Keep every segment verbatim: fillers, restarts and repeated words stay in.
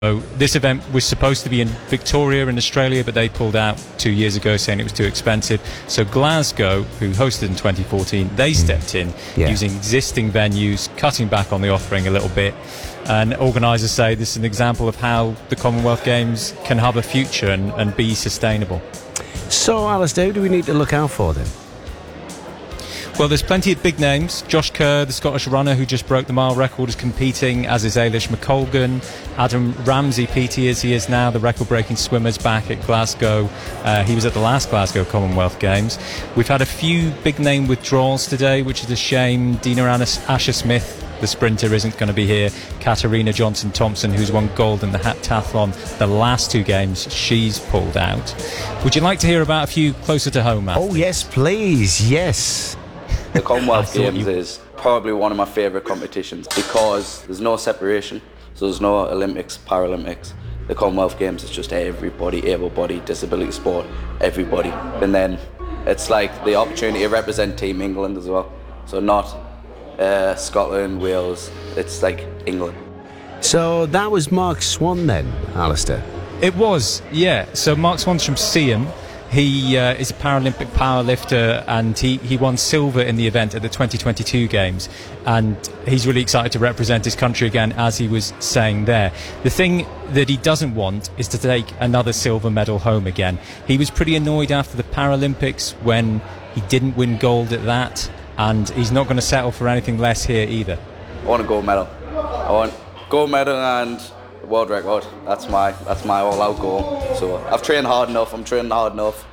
So this event was supposed to be in Victoria in Australia, but they pulled out two years ago saying it was too expensive. So Glasgow, who hosted in twenty fourteen, they stepped in Yeah. using existing venues, cutting back on the offering a little bit. And organisers say this is an example of how the Commonwealth Games can have a future and, and be sustainable. So, Alistair, who do we need to look out for then? Well, there's plenty of big names. Josh Kerr, the Scottish runner who just broke the mile record, is competing, as is Ailish McColgan. Adam Ramsey, P T as he is now, the record-breaking swimmer's back at Glasgow. Uh, he was at the last Glasgow Commonwealth Games. We've had a few big-name withdrawals today, which is a shame. Dina Asher-Smith, the sprinter, isn't going to be here. Katarina Johnson-Thompson, who's won gold in the heptathlon the last two games, she's pulled out. Would you like to hear about a few closer to home, Matt? Oh, yes, please, yes. The Commonwealth I thought Games you- is probably one of my favourite competitions because there's no separation, so there's no Olympics, Paralympics. The Commonwealth Games is just everybody, able-bodied, disability sport, everybody. And then it's like the opportunity to represent Team England as well. So not uh, Scotland, Wales, it's like England. So that was Mark Swan then, Alistair. It was, yeah. So Mark Swan's from Seaham. He uh, is a Paralympic powerlifter, and he, he won silver in the event at the twenty twenty-two Games. And he's really excited to represent his country again, as he was saying there. The thing that he doesn't want is to take another silver medal home again. He was pretty annoyed after the Paralympics when he didn't win gold at that, and he's not going to settle for anything less here either. I want a gold medal. I want gold medal and world record. That's my that's my all-out goal. So I've trained hard enough. I'm training hard enough.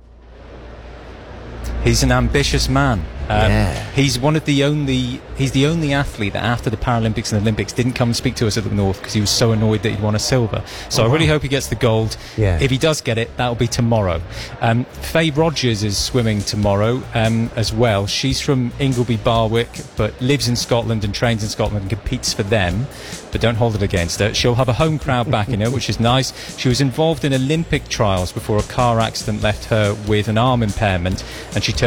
He's an ambitious man. Um, Yeah. He's one of the only. He's the only athlete that after the Paralympics and Olympics didn't come and speak to us at the North because he was so annoyed that he'd won a silver. So Oh, I really wow. hope he gets the gold. Yeah. If he does get it, that'll be tomorrow. Um, Faye Rogers is swimming tomorrow um, as well. She's from Ingleby Barwick, but lives in Scotland and trains in Scotland and competes for them. But don't hold it against her. She'll have a home crowd backing her, which is nice. She was involved in Olympic trials before a car accident left her with an arm impairment, and she turned